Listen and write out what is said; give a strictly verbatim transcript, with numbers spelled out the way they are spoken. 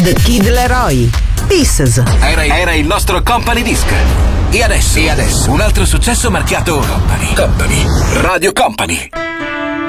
The Kid Leroy, Pieces. Era, era il nostro Company Disc. E adesso, e adesso un altro successo marchiato Company. Company. Radio Company.